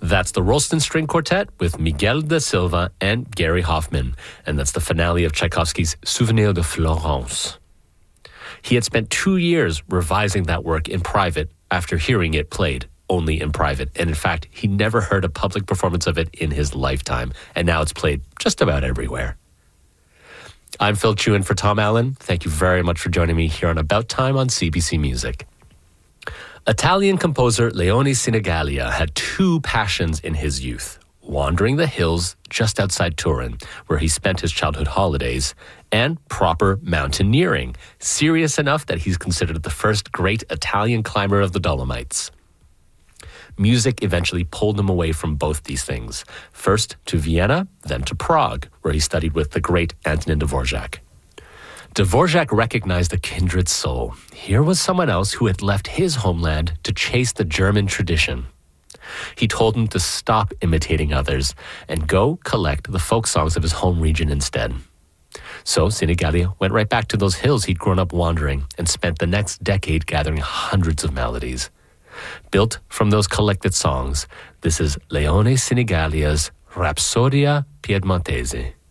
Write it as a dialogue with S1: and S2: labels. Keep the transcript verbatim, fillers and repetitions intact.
S1: That's the Rolston String Quartet with Miguel da Silva and Gary Hoffman, and that's the finale of Tchaikovsky's Souvenir de Florence. He had spent two years revising that work in private after hearing it played only in private, and in fact, he never heard a public performance of it in his lifetime, and now it's played just about everywhere. I'm Phil Chu in for Tom Allen. Thank you very much for joining me here on About Time on C B C Music. Italian composer Leone Sinigalia had two passions in his youth: wandering the hills just outside Turin, where he spent his childhood holidays, and proper mountaineering, serious enough that he's considered the first great Italian climber of the Dolomites. Music eventually pulled him away from both these things, first to Vienna, then to Prague, where he studied with the great Antonin Dvorak. Dvorak recognized a kindred soul. Here was someone else who had left his homeland to chase the German tradition. He told him to stop imitating others and go collect the folk songs of his home region instead. So Sinigalia went right back to those hills he'd grown up wandering and spent the next decade gathering hundreds of melodies. Built from those collected songs, this is Leone Sinigalia's Rapsodia Piedmontese.